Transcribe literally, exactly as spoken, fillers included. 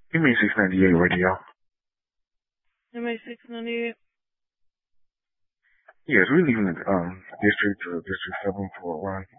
M A six ninety-eight radio. M A six ninety-eight. Yes, we're leaving the um, district to District seven for a run.